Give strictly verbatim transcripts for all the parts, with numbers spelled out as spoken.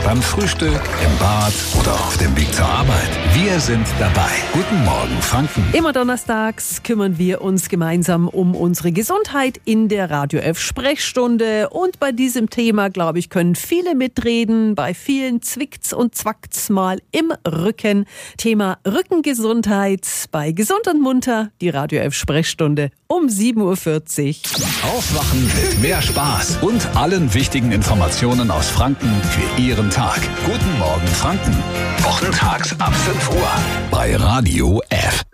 Beim Frühstück, im Bad oder auf dem Weg zur Arbeit. Wir sind dabei. Guten Morgen, Franken. Immer donnerstags kümmern wir uns gemeinsam um unsere Gesundheit in der Radio F Sprechstunde. Und bei diesem Thema, glaube ich, können viele mitreden. Bei vielen zwickt's und zwackt's mal im Rücken. Thema Rückengesundheit bei Gesund und Munter, die Radio F Sprechstunde um sieben Uhr vierzig. Aufwachen mit mehr Spaß und allen wichtigen Informationen aus Franken für Ihren Tag. Guten Morgen, Franken. Wochentags ab fünf Uhr bei Radio F.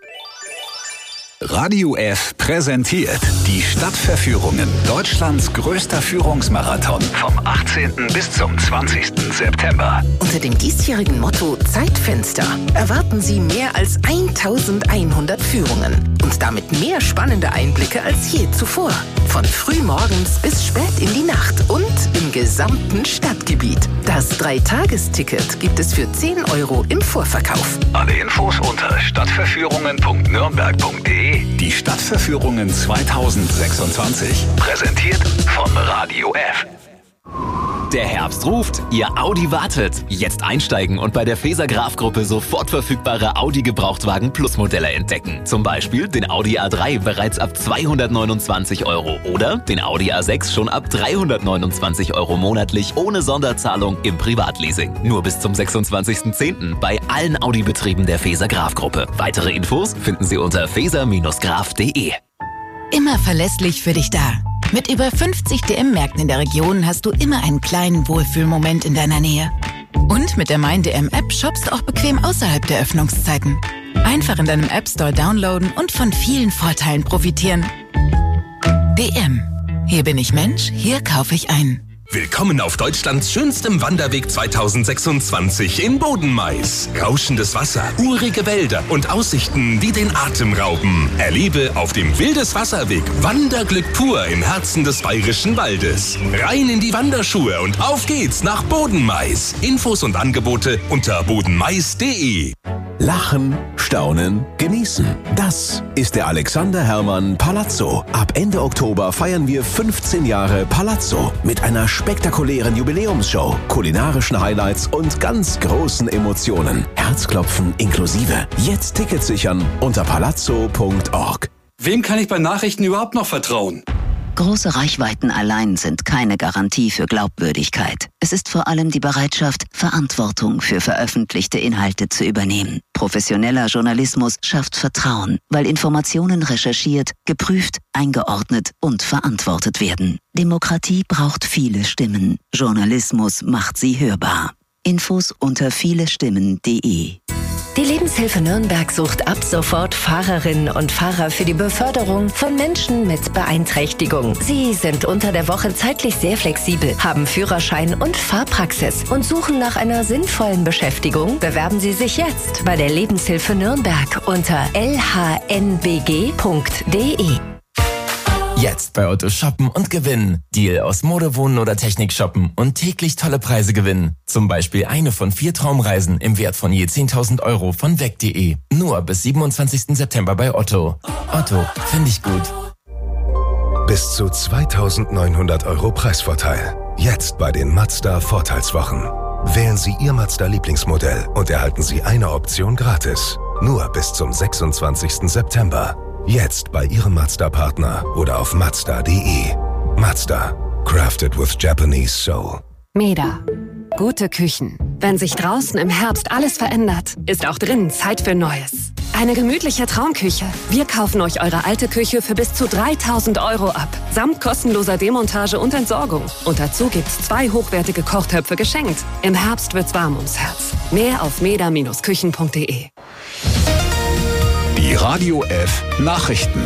Radio F präsentiert die Stadtverführungen, Deutschlands größter Führungsmarathon vom achtzehnten bis zum zwanzigsten September. Unter dem diesjährigen Motto Zeitfenster erwarten Sie mehr als eintausendeinhundert Führungen und damit mehr spannende Einblicke als je zuvor. Von frühmorgens bis spät in die Nacht und im gesamten Stadtgebiet. Das Dreitagesticket gibt es für zehn Euro im Vorverkauf. Alle Infos unter stadtverführungen punkt nürnberg punkt de. Die Stadtverführungen zweitausendsechsundzwanzig. Präsentiert von Radio F. Der Herbst ruft, Ihr Audi wartet. Jetzt einsteigen und bei der Feser Graf Gruppe sofort verfügbare Audi Gebrauchtwagen Plus Modelle entdecken. Zum Beispiel den Audi A drei bereits ab zweihundertneunundzwanzig Euro oder den Audi A sechs schon ab dreihundertneunundzwanzig Euro monatlich ohne Sonderzahlung im Privatleasing. Nur bis zum sechsundzwanzigsten zehnten bei allen Audi-Betrieben der Feser Graf Gruppe. Weitere Infos finden Sie unter feser graf punkt de. Immer verlässlich für dich da. Mit über fünfzig D M-Märkten in der Region hast du immer einen kleinen Wohlfühlmoment in deiner Nähe. Und mit der Mein D M-App shoppst du auch bequem außerhalb der Öffnungszeiten. Einfach in deinem App-Store downloaden und von vielen Vorteilen profitieren. D M. Hier bin ich Mensch, hier kaufe ich ein. Willkommen auf Deutschlands schönstem Wanderweg zweitausendsechsundzwanzig in Bodenmais. Rauschendes Wasser, urige Wälder und Aussichten, die den Atem rauben. Erlebe auf dem Wildeswasserweg Wanderglück pur im Herzen des Bayerischen Waldes. Rein in die Wanderschuhe und auf geht's nach Bodenmais. Infos und Angebote unter bodenmais punkt de. Lachen, staunen, genießen. Das ist der Alexander Herrmann Palazzo. Ab Ende Oktober feiern wir fünfzehn Jahre Palazzo mit einer spektakulären Jubiläumsshow, kulinarischen Highlights und ganz großen Emotionen. Herzklopfen inklusive. Jetzt Tickets sichern unter palazzo punkt org. Wem kann ich bei Nachrichten überhaupt noch vertrauen? Große Reichweiten allein sind keine Garantie für Glaubwürdigkeit. Es ist vor allem die Bereitschaft, Verantwortung für veröffentlichte Inhalte zu übernehmen. Professioneller Journalismus schafft Vertrauen, weil Informationen recherchiert, geprüft, eingeordnet und verantwortet werden. Demokratie braucht viele Stimmen. Journalismus macht sie hörbar. Infos unter vielestimmen punkt de. Die Lebenshilfe Nürnberg sucht ab sofort Fahrerinnen und Fahrer für die Beförderung von Menschen mit Beeinträchtigung. Sie sind unter der Woche zeitlich sehr flexibel, haben Führerschein und Fahrpraxis und suchen nach einer sinnvollen Beschäftigung. Bewerben Sie sich jetzt bei der Lebenshilfe Nürnberg unter l h n b g punkt de. Jetzt bei Otto shoppen und gewinnen. Deal aus Mode, Wohnen oder Technik shoppen und täglich tolle Preise gewinnen. Zum Beispiel eine von vier Traumreisen im Wert von je zehntausend Euro von weg punkt de. Nur bis siebenundzwanzigsten September bei Otto. Otto, finde ich gut. Bis zu zweitausendneunhundert Euro Preisvorteil. Jetzt bei den Mazda Vorteilswochen. Wählen Sie Ihr Mazda Lieblingsmodell und erhalten Sie eine Option gratis. Nur bis zum sechsundzwanzigsten September. Jetzt bei Ihrem Mazda-Partner oder auf mazda punkt de. Mazda. Crafted with Japanese soul. Meda. Gute Küchen. Wenn sich draußen im Herbst alles verändert, ist auch drinnen Zeit für Neues. Eine gemütliche Traumküche. Wir kaufen euch eure alte Küche für bis zu dreitausend Euro ab. Samt kostenloser Demontage und Entsorgung. Und dazu gibt's zwei hochwertige Kochtöpfe geschenkt. Im Herbst wird's warm ums Herz. Mehr auf meda Bindestrich küchen punkt de. Die Radio F Nachrichten.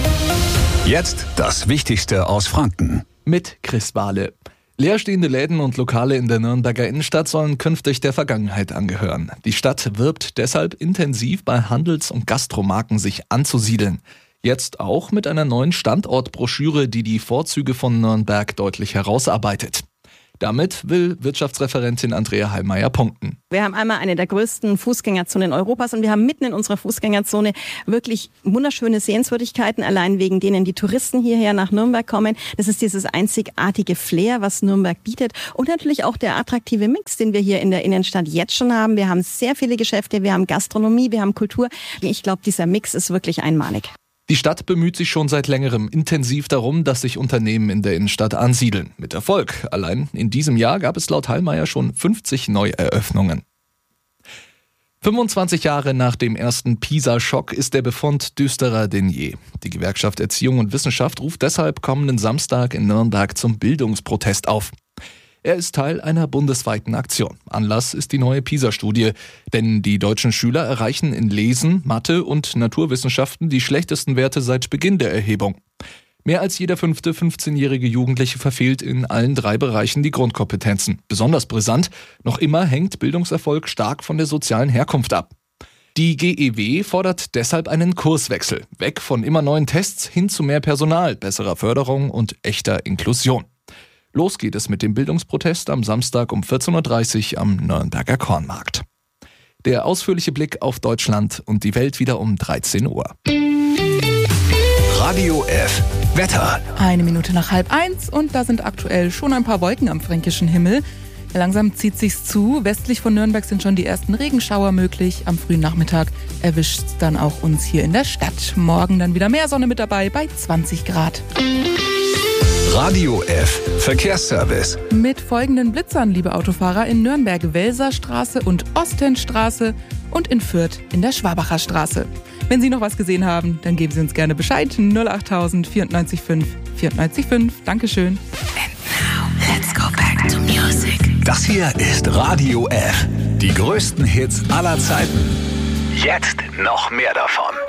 Jetzt das Wichtigste aus Franken. Mit Chris Wahle. Leerstehende Läden und Lokale in der Nürnberger Innenstadt sollen künftig der Vergangenheit angehören. Die Stadt wirbt deshalb intensiv bei Handels- und Gastromarken sich anzusiedeln. Jetzt auch mit einer neuen Standortbroschüre, die die Vorzüge von Nürnberg deutlich herausarbeitet. Damit will Wirtschaftsreferentin Andrea Hallmeier punkten. Wir haben einmal eine der größten Fußgängerzonen Europas und wir haben mitten in unserer Fußgängerzone wirklich wunderschöne Sehenswürdigkeiten, allein wegen denen die Touristen hierher nach Nürnberg kommen. Das ist dieses einzigartige Flair, was Nürnberg bietet und natürlich auch der attraktive Mix, den wir hier in der Innenstadt jetzt schon haben. Wir haben sehr viele Geschäfte, wir haben Gastronomie, wir haben Kultur. Ich glaube, dieser Mix ist wirklich einmalig. Die Stadt bemüht sich schon seit längerem intensiv darum, dass sich Unternehmen in der Innenstadt ansiedeln. Mit Erfolg. Allein in diesem Jahr gab es laut Hallmeier schon fünfzig Neueröffnungen. fünfundzwanzig Jahre nach dem ersten Pisa-Schock ist der Befund düsterer denn je. Die Gewerkschaft Erziehung und Wissenschaft ruft deshalb kommenden Samstag in Nürnberg zum Bildungsprotest auf. Er ist Teil einer bundesweiten Aktion. Anlass ist die neue Pisa-Studie, denn die deutschen Schüler erreichen in Lesen, Mathe und Naturwissenschaften die schlechtesten Werte seit Beginn der Erhebung. Mehr als jeder fünfte fünfzehnjährige Jugendliche verfehlt in allen drei Bereichen die Grundkompetenzen. Besonders brisant, noch immer hängt Bildungserfolg stark von der sozialen Herkunft ab. Die G E W fordert deshalb einen Kurswechsel, weg von immer neuen Tests hin zu mehr Personal, besserer Förderung und echter Inklusion. Los geht es mit dem Bildungsprotest am Samstag um vierzehn Uhr dreißig am Nürnberger Kornmarkt. Der ausführliche Blick auf Deutschland und die Welt wieder um dreizehn Uhr. Radio F. Wetter. Eine Minute nach halb eins und da sind aktuell schon ein paar Wolken am fränkischen Himmel. Langsam zieht sich's zu. Westlich von Nürnberg sind schon die ersten Regenschauer möglich. Am frühen Nachmittag erwischt es dann auch uns hier in der Stadt. Morgen dann wieder mehr Sonne mit dabei bei zwanzig Grad. Radio F. Verkehrsservice. Mit folgenden Blitzern, liebe Autofahrer, in Nürnberg Welserstraße und Ostendstraße und in Fürth in der Schwabacher Straße. Wenn Sie noch was gesehen haben, dann geben Sie uns gerne Bescheid. null acht tausend vierundneunzig fünf vierundneunzig fünf. Dankeschön. And now, let's go back to music. Das hier ist Radio F. Die größten Hits aller Zeiten. Jetzt noch mehr davon.